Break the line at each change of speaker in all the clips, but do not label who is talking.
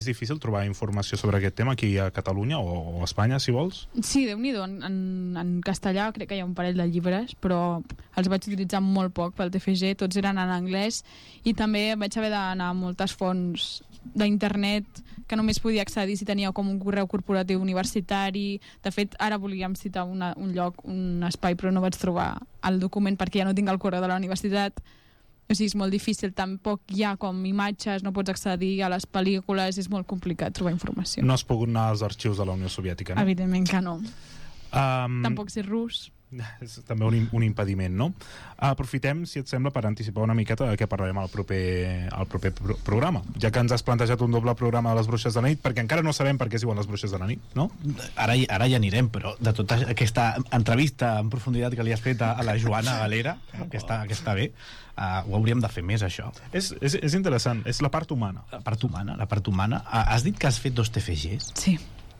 És difícil trobar informació sobre aquest tema aquí a Catalunya o a Espanya, si vols?
Sí, Déu-n'hi-do. En castellà crec que hi ha un parell de llibres, però els vaig utilitzar molt poc pel TFG, tots eren en anglès, i també vaig haver d'anar a moltes fonts d'internet que només podia accedir si tenia com un correu corporatiu universitari. De fet, ara volíem citar un lloc, un espai, però no vaig trobar el document perquè ja no tinc el correu de la universitat. O sigui, és molt difícil, tampoc hi ha com imatges, no pots accedir a les pel·lícules, és molt complicat trobar informació.
No has pogut anar als arxius de la Unió Soviètica, no?
Evidentment que no. Tampoc sé rus.
És també un impediment, no? Aprofitem, si et sembla, per anticipar una miqueta de què parlarem al proper programa, ja que ens has plantejat un doble programa de les bruixes de la nit, perquè encara no sabem per què es diuen les bruixes de la nit, no?
Ara ja anirem, però de tota aquesta entrevista en profunditat que li has fet a la Joana Galera, que està bé, ho hauríem de fer més, això.
És interessant, és la part humana.
La part humana. Has dit que has fet 2 TFGs?
Sí.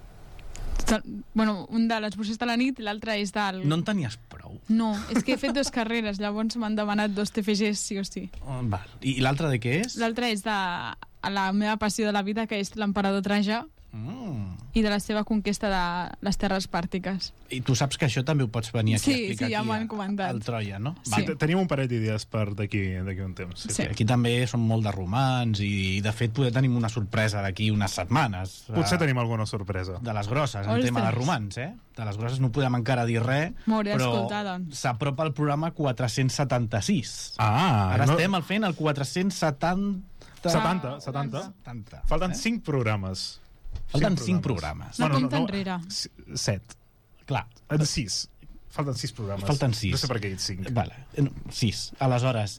Bueno, un de les bruixes de la nit i l'altre és del...
No en tenies prou?
No, és que he fet 2 carreres, llavors m'han demanat 2 TFGs sí o sí.
Val. I l'altre de què és?
L'altre és de la meva passió de la vida, que és l'emperador Trajà, i de la seva conquesta de les terres pàrtiques.
I tu saps que això també ho pots venir aquí a explicar
ja m'ho han comentat.
al Troia, no?
Sí.
Tenim un parell d'idees per d'aquí un temps.
Sí.
Aquí també són molt de romans i de fet poder tenim una sorpresa d'aquí unes setmanes.
Potser tenim alguna sorpresa.
De les grosses, en tema de romans, De les grosses no podem encara dir res, però s'apropa el programa 476. Ara estem fent el 470...
70. Falten 5 programes.
Falten 5 programes.
No compta enrere.
7.
Clar.
6. Falten 6 programes.
Falten 6.
No sé per què he dit 5.
Vale. 6. Aleshores,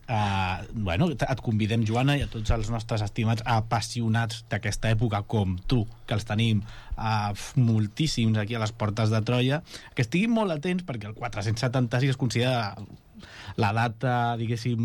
et convidem, Joana, i a tots els nostres estimats apassionats d'aquesta època com tu, que els tenim moltíssims aquí a les portes de Troia, que estiguin molt atents perquè el 476 es considera la data, diguéssim,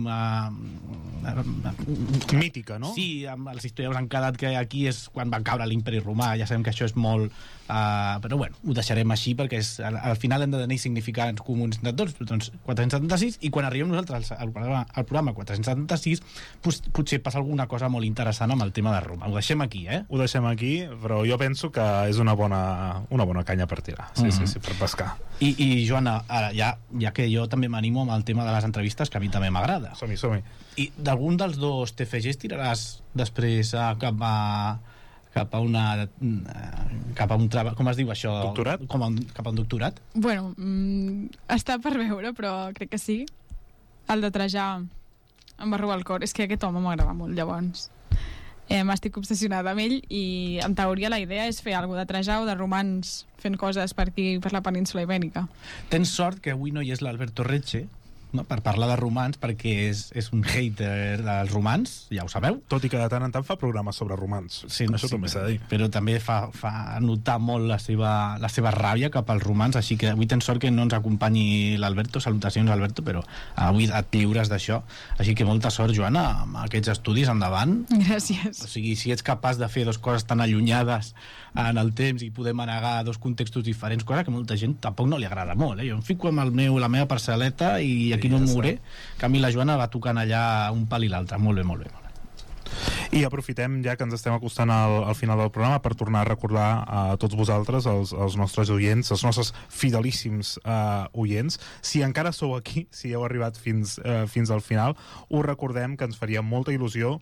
mítica, no?
Sí, els historiadors han quedat que aquí és quan va caure l'imperi romà, ja sabem que això és molt... però bueno, ho deixarem així perquè al final hem de tenir significants comuns de tots, doncs 476, i quan arribem nosaltres al programa 476 potser passa alguna cosa molt interessant amb el tema de Roma. Ho deixem aquí,
Ho deixem aquí, però jo penso que és una bona canya per tirar. Sí, per pescar.
I Joana, ara, ja que jo també m'animo amb el tema de les entrevistes, que a mi també m'agrada.
Som-hi.
I d'algun dels 2 TFGs tiraràs després cap a un treball, com es diu això?
Doctorat?
Cap a un doctorat?
Bueno, està per veure, però crec que sí. El de Trajà em va robar el cor. És que aquest home m'agrada molt, llavors. M'estic obsessionada amb ell i en teoria la idea és fer alguna de Trajà o de romans fent coses per aquí, per la península Ibèrica.
Tens sort que avui no hi és l'Alberto Reche, no? Per parlar de romans, perquè és un hater dels romans, ja ho sabeu.
Tot i que de tant en tant fa programes sobre romans.
Sí,
això també s'ha de dir.
Però també fa notar molt la seva ràbia cap als romans, així que avui tens sort que no ens acompanyi l'Alberto. Salutacions, Alberto, però avui et lliures d'això. Així que molta sort, Joana, amb aquests estudis, endavant.
Gràcies.
O sigui, si ets capaç de fer 2 coses tan allunyades en el temps i poder manegar 2 contextos diferents, cosa que molta gent tampoc no li agrada molt. Jo em fico amb la meva parcel·leta i aquí no em mouré, que a mi la Joana va tocant allà un pal i l'altre. Molt bé.
I aprofitem, ja que ens estem acostant al final del programa, per tornar a recordar a tots vosaltres, els nostres oients, els nostres fidelíssims oients, si encara sou aquí, si heu arribat fins al final, us recordem que ens faria molta il·lusió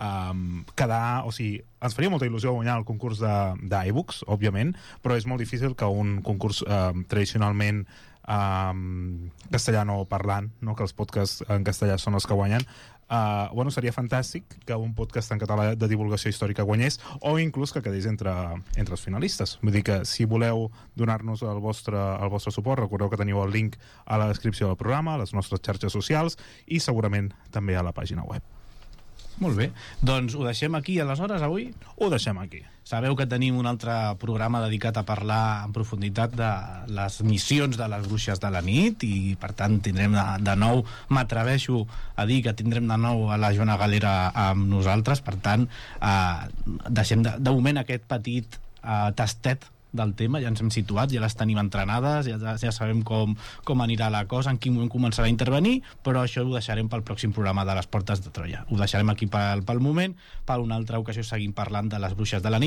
ens faria molta il·lusió guanyar el concurs d'iBooks, òbviament, però és molt difícil que un concurs tradicionalment castellano parlant, no? Que els podcasts en castellà són els que guanyen. Seria fantàstic que un podcast en català de divulgació històrica guanyés, o inclús que quedés entre els finalistes. Vull dir que si voleu donar-nos el vostre suport, recordeu que teniu el link a la descripció del programa, a les nostres xarxes socials i segurament també a la pàgina web.
Molt bé, doncs ho deixem aquí aleshores avui?
Ho deixem aquí.
Sabeu que tenim un altre programa dedicat a parlar en profunditat de les missions de les bruixes de la nit i per tant tindrem de nou, m'atreveixo a dir que tindrem de nou a la Joana Galera amb nosaltres, per tant deixem de moment aquest petit tastet del tema, ja ens hem situat, ja les tenim entrenades, ja sabem com anirà la cosa, en quin moment començarà a intervenir, però això ho deixarem pel pròxim programa de les Portes de Troia. Ho deixarem aquí pel moment, per una altra ocasió seguim parlant de les Bruixes de la Nit.